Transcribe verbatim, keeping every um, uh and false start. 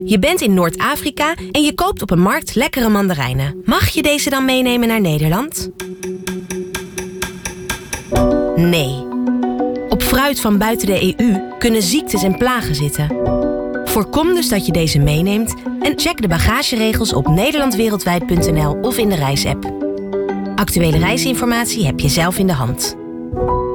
Je bent in Noord-Afrika en je koopt op een markt lekkere mandarijnen. Mag je deze dan meenemen naar Nederland? Nee. Op fruit van buiten de E U kunnen ziektes en plagen zitten. Voorkom dus dat je deze meeneemt en check de bagageregels op nederlandwereldwijd punt n l of in de reisapp. Actuele reisinformatie heb je zelf in de hand.